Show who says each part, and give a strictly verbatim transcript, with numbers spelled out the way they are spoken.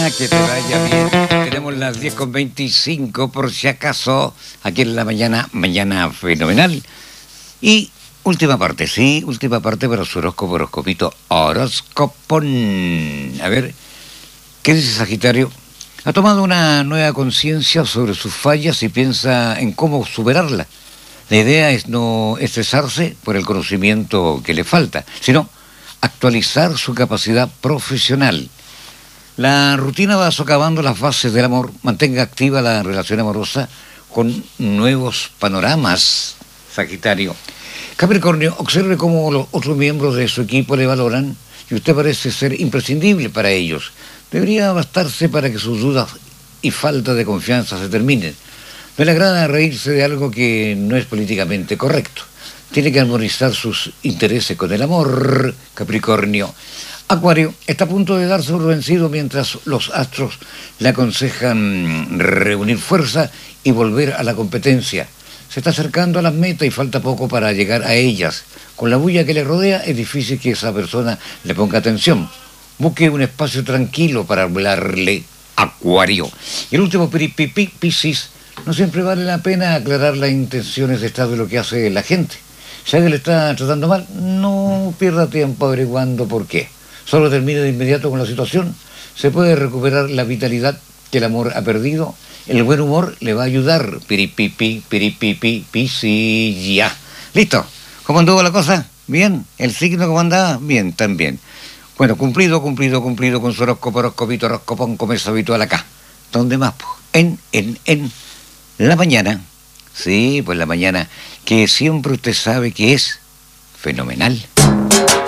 Speaker 1: que te vaya bien. Tenemos las diez con veinticinco por si acaso, aquí en la mañana, mañana fenomenal. Y última parte, sí, última parte para su horóscopo, horoscopito, horoscopón. A ver, ¿qué dice Sagitario? Ha tomado una nueva conciencia sobre sus fallas y piensa en cómo superarla. La idea es no estresarse por el conocimiento que le falta, sino actualizar su capacidad profesional. La rutina va socavando las bases del amor. Mantenga activa la relación amorosa con nuevos panoramas, Sagitario. Capricornio, observe cómo los otros miembros de su equipo le valoran y usted parece ser imprescindible para ellos. Debería bastarse para que sus dudas y falta de confianza se terminen. No le agrada reírse de algo que no es políticamente correcto. Tiene que armonizar sus intereses con el amor, Capricornio. Acuario, está a punto de darse por vencido mientras los astros le aconsejan reunir fuerza y volver a la competencia. Se está acercando a las metas y falta poco para llegar a ellas. Con la bulla que le rodea es difícil que esa persona le ponga atención. Busque un espacio tranquilo para hablarle, Acuario. Y el último, Piripipi, Piscis, no siempre vale la pena aclarar las intenciones de estado de lo que hace la gente. Si alguien le está tratando mal, no pierda tiempo averiguando por qué. Solo termine de inmediato con la situación. Se puede recuperar la vitalidad que el amor ha perdido. El buen humor le va a ayudar. Piripipi, piripipi, Piscis, ya. ¿Listo? ¿Cómo anduvo la cosa? ¿Bien? ¿El signo cómo andaba? Bien, también. Bueno, cumplido, cumplido, cumplido con su horóscopo, horoscopito, horoscopón, como es habitual acá. ¿Dónde más? En, en, en la mañana. Sí, pues la mañana, que siempre usted sabe que es fenomenal.